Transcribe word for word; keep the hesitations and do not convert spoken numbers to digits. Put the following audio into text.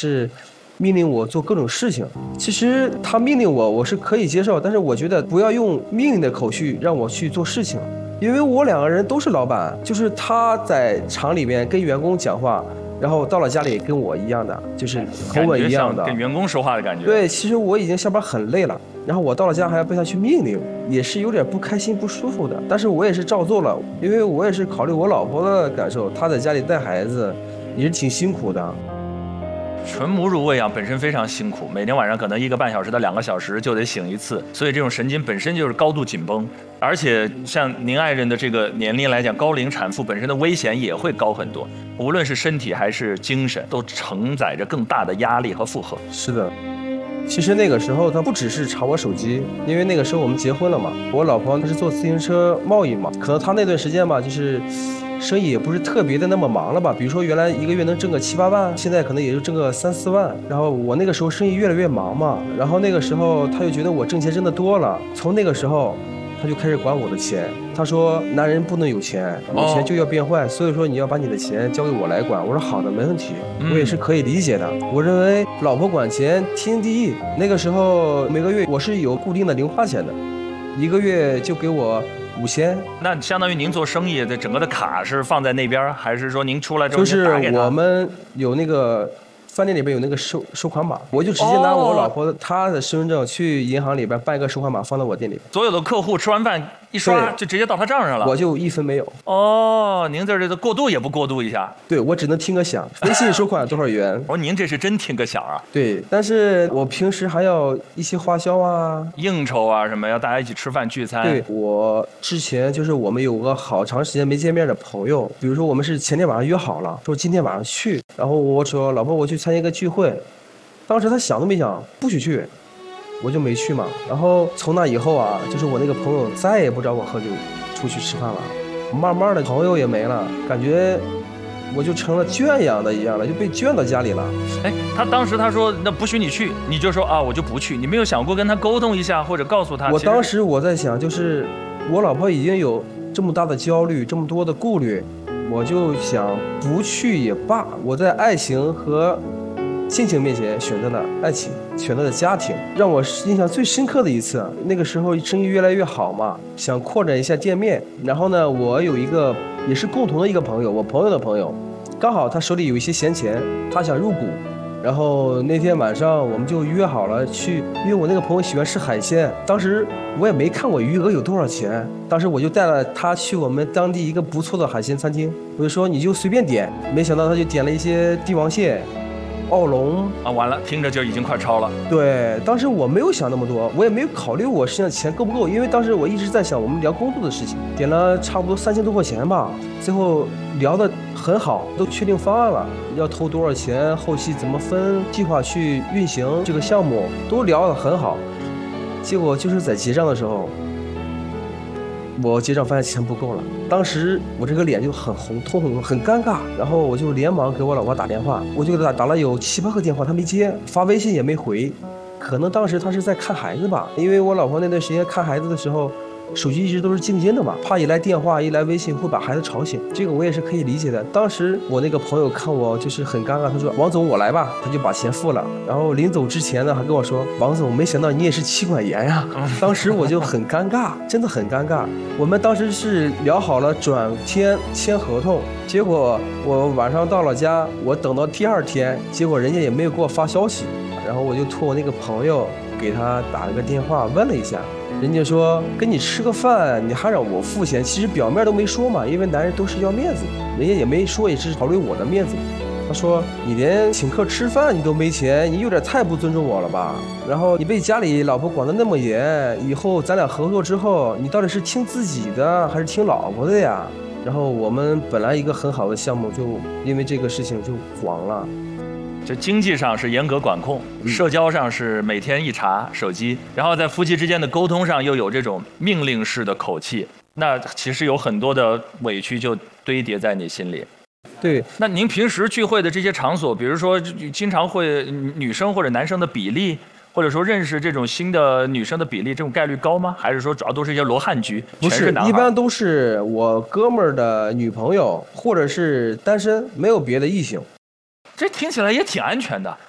是命令我做各种事情。其实他命令我，我是可以接受，但是我觉得不要用命令的口气让我去做事情，因为我两个人都是老板，就是他在厂里面跟员工讲话，然后到了家里跟我一样的，就是口吻一样的， 跟员工说话的感觉。 对，其实我已经下班很累了，然后我到了家还要被他去命令，也是有点不开心不舒服的。但是我也是照做了，因为我也是考虑我老婆的感受，她在家里带孩子也是挺辛苦的。 纯母乳喂养本身非常辛苦，每天晚上可能一个半小时到两个小时就得醒一次，所以这种神经本身就是高度紧绷。而且像您爱人的这个年龄来讲，高龄产妇本身的危险也会高很多，无论是身体还是精神，都承载着更大的压力和负荷。 是的。其实那个时候他不只是查我手机，因为那个时候我们结婚了嘛，我老婆她是做自行车贸易嘛，可能她那段时间吧，就是生意也不是特别的那么忙了吧，比如说原来一个月能挣个七八万，现在可能也就挣个三四万。然后我那个时候生意越来越忙嘛，然后那个时候他就觉得我挣钱挣得多了，从那个时候他就开始管我的钱。他说男人不能有钱，有钱就要变坏，所以说你要把你的钱交给我来管。我说好的，没问题，我也是可以理解的。我认为老婆管钱天经地义。那个时候每个月我是有固定的零花钱的，一个月就给我五千。 那相当于您做生意的整个的卡是放在那边，还是说您出来之后就是我们有那个饭店里边有那个收收款码，我就直接拿我老婆的她的身份证去银行里边办一个收款码放到我店里。 所有的客户吃完饭一刷就直接到他账上了， 我就一分没有。 哦，您这这个过渡也不过渡一下？ 对，我只能听个响，微信收款多少元？ 我说您这是真听个响啊。 对，但是我平时还要一些花销啊、 应酬啊什么，要大家一起吃饭聚餐。 对，我之前就是我们有个好长时间没见面的朋友，比如说我们是前天晚上约好了，说今天晚上去，然后我说老婆我去参加一个聚会，当时他想都没想，不许去。我就没去嘛，然后从那以后啊，就是我那个朋友再也不找我喝酒出去吃饭了，慢慢的朋友也没了，感觉我就成了圈养的一样了，就被圈到家里了。 哎，他当时他说那不许你去，你就说啊我就不去，你没有想过跟他沟通一下或者告诉他？ 我当时我在想，就是我老婆已经有这么大的焦虑，这么多的顾虑，我就想不去也罢，我在爱情和亲情面前选择了爱情，选择了家庭。让我印象最深刻的一次，那个时候生意越来越好嘛，想扩展一下店面，然后呢我有一个也是共同的一个朋友，我朋友的朋友，刚好他手里有一些闲钱，他想入股，然后那天晚上我们就约好了去，因为我那个朋友喜欢吃海鲜，当时我也没看过余额有多少钱，当时我就带了他去我们当地一个不错的海鲜餐厅，我就说你就随便点，没想到他就点了一些帝王蟹、澳龙啊，完了，听着就已经快超了。 对，当时我没有想那么多，我也没有考虑我身上钱够不够，因为当时我一直在想我们聊工作的事情，点了差不多三千多块钱吧，最后聊得很好，都确定方案了，要投多少钱，后期怎么分，计划去运行这个项目，都聊得很好。结果就是在结账的时候，我结账发现钱不够了，当时我这个脸就很红，通红，很尴尬，然后我就连忙给我老婆打电话，我就给她打了有七八个电话，她没接，发微信也没回，可能当时她是在看孩子吧，因为我老婆那段时间看孩子的时候，手机一直都是静音的嘛，怕一来电话一来微信会把孩子吵醒，这个我也是可以理解的。当时我那个朋友看我就是很尴尬，他说王总我来吧，他就把钱付了，然后临走之前呢还跟我说王总没想到你也是妻管严呀，当时我就很尴尬，真的很尴尬。我们当时是聊好了转天签合同，结果我晚上到了家，我等到第二天，结果人家也没有给我发消息，然后我就托我那个朋友给他打了个电话问了一下，人家说跟你吃个饭你还让我付钱，其实表面都没说嘛，因为男人都是要面子，人家也没说，也是考虑我的面子。他说你连请客吃饭你都没钱，你有点太不尊重我了吧，然后你被家里老婆管得那么严，以后咱俩合作之后你到底是听自己的还是听老婆的呀？然后我们本来一个很好的项目就因为这个事情就黄了。 就经济上是严格管控，社交上是每天一查手机，然后在夫妻之间的沟通上又有这种命令式的口气，那其实有很多的委屈就堆叠在你心里。 对， 那您平时聚会的这些场所，比如说经常会女生或者男生的比例，或者说认识这种新的女生的比例，这种概率高吗？还是说主要都是一些罗汉局？ 不是， 全是男孩？ 一般都是我哥们儿的女朋友，或者是单身，没有别的异性。 这听起来也挺安全的。